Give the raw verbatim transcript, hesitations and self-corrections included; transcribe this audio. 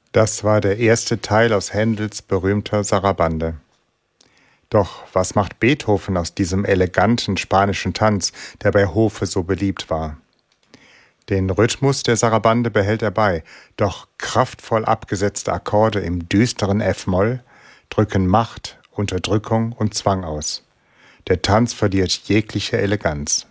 Das war der erste Teil aus Händels berühmter Sarabande. Doch was macht Beethoven aus diesem eleganten spanischen Tanz, der bei Hofe so beliebt war? Den Rhythmus der Sarabande behält er bei, doch kraftvoll abgesetzte Akkorde im düsteren F-Moll drücken Macht, Unterdrückung und Zwang aus. Der Tanz verliert jegliche Eleganz.